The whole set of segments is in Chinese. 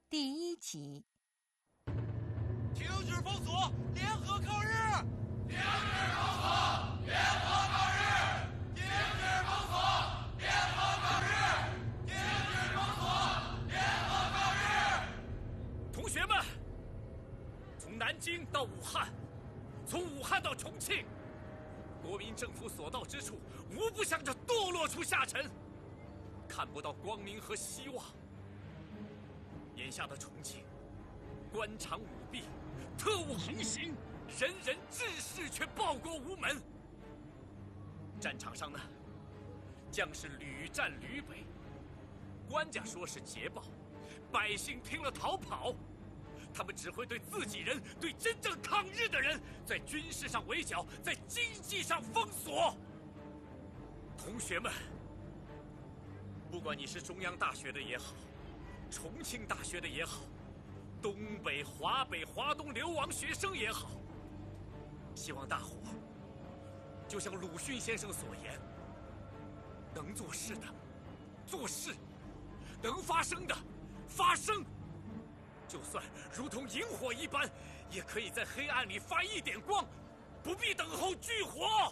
第1集。 停止封锁，联合抗日！ 停止封锁，联合抗日！停止封锁，联合抗日！停止封锁，联合抗日！ 同学们，从南京到武汉，从武汉到重庆，国民政府所到之处，无不向着堕落处下沉，看不到光明和希望。眼下的重庆，官场舞弊，特务横行，人人志士却报国无门。战场上呢，将士屡战屡北，官家说是捷报，百姓听了逃跑。他们只会对自己人、对真正抗日的人，在军事上围剿，在经济上封锁。同学们，不管你是中央大学的也好，重庆大学的也好，东北、华北、华东流亡学生也好，希望大伙就像鲁迅先生所言，能做事的做事，能发声的发声。就算如同萤火一般，也可以在黑暗里发一点光，不必等候炬火。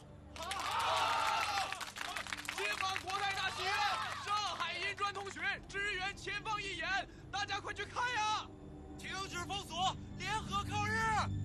解放国泰大戏院，上海银专同学支援前方义演，大家快去看呀！停止封锁，联合抗日！